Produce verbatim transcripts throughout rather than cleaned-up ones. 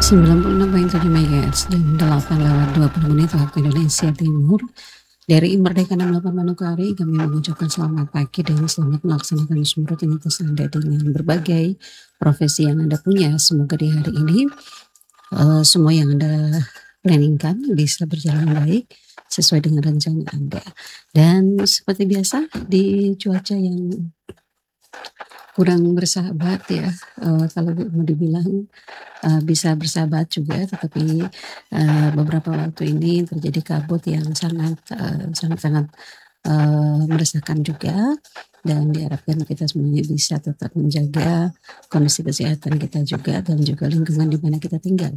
sembilan puluh enam koma tujuh MHz jam delapan lewat dua puluh menit waktu Indonesia Timur. Dari Merdeka enam puluh delapan Manokwari kami mengucapkan selamat pagi dan selamat melaksanakan semua rutinitas Anda dengan berbagai profesi yang Anda punya. Semoga di hari ini uh, semua yang Anda planningkan bisa berjalan baik sesuai dengan rencana Anda. Dan seperti biasa di cuaca yang kurang bersahabat ya, uh, kalau mau dibilang uh, bisa bersahabat juga, tetapi uh, beberapa waktu ini terjadi kabut yang sangat uh, sangat-sangat uh, meresahkan juga, dan diharapkan kita semuanya bisa tetap menjaga kondisi kesehatan kita juga dan juga lingkungan di mana kita tinggal.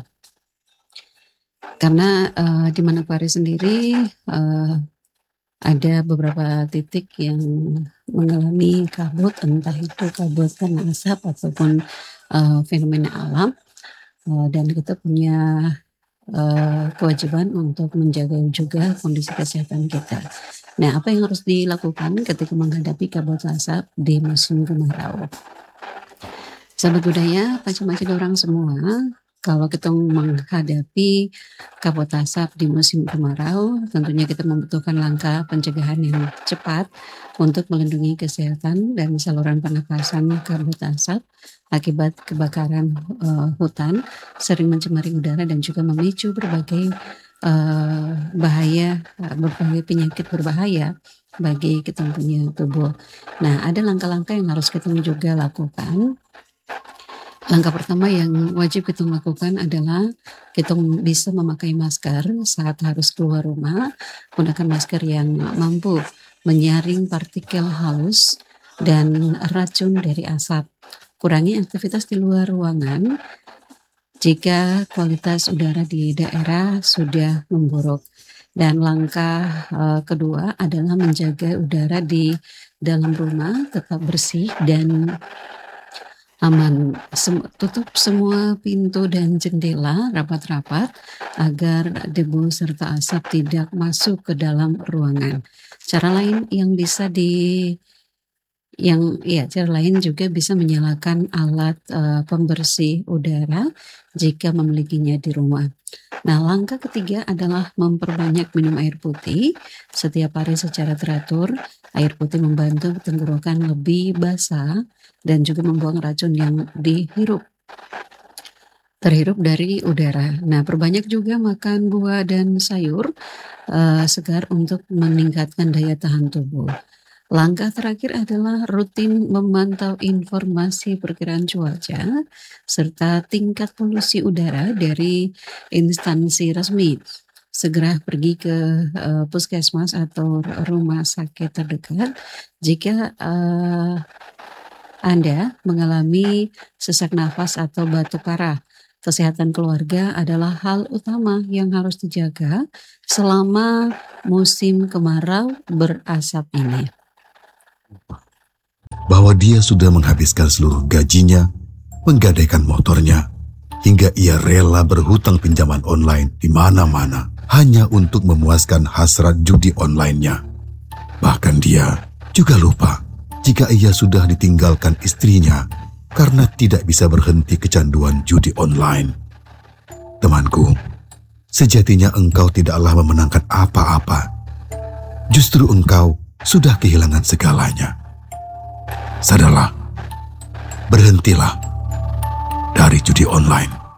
Karena uh, di Manokwari sendiri uh, ada beberapa titik yang mengalami kabut, entah itu kabut karena asap ataupun uh, fenomena alam, uh, dan kita punya uh, kewajiban untuk menjaga juga kondisi kesehatan kita. Nah, apa yang harus dilakukan ketika menghadapi kabut asap di musim kemarau? Sahabat budaya, macam-macam orang semua, kalau kita menghadapi kabut asap di musim kemarau, tentunya kita membutuhkan langkah pencegahan yang cepat untuk melindungi kesehatan dan saluran pernapasan kabut asap akibat kebakaran uh, hutan, sering mencemari udara dan juga memicu berbagai uh, bahaya, uh, berbagai penyakit berbahaya bagi kita punya tubuh. Nah, ada langkah-langkah yang harus kita juga lakukan. Langkah pertama yang wajib kita lakukan adalah kita bisa memakai masker saat harus keluar rumah. Gunakan masker yang mampu menyaring partikel halus dan racun dari asap. Kurangi aktivitas di luar ruangan jika kualitas udara di daerah sudah memburuk. Dan langkah uh, kedua adalah menjaga udara di dalam rumah tetap bersih dan aman. Sem- tutup semua pintu dan jendela rapat-rapat agar debu serta asap tidak masuk ke dalam ruangan. Cara lain yang bisa di yang ya cara lain juga bisa menyalakan alat uh, pembersih udara jika memilikinya di rumah. Nah, langkah ketiga adalah memperbanyak minum air putih setiap hari secara teratur. Air putih membantu tenggorokan lebih basah dan juga membuang racun yang dihirup terhirup dari udara. Nah, perbanyak juga makan buah dan sayur uh, segar untuk meningkatkan daya tahan tubuh. Langkah terakhir adalah rutin memantau informasi perkiraan cuaca serta tingkat polusi udara dari instansi resmi. Segera pergi ke uh, puskesmas atau rumah sakit terdekat jika uh, Anda mengalami sesak nafas atau batuk parah. Kesehatan keluarga adalah hal utama yang harus dijaga selama musim kemarau berasap ini. Bahwa dia sudah menghabiskan seluruh gajinya, menggadaikan motornya, hingga ia rela berhutang pinjaman online di mana-mana hanya untuk memuaskan hasrat judi online-nya. Bahkan dia juga lupa jika ia sudah ditinggalkan istrinya karena tidak bisa berhenti kecanduan judi online. Temanku, sejatinya engkau tidaklah memenangkan apa-apa. Justru engkau sudah kehilangan segalanya. Sadarlah, berhentilah dari judi online.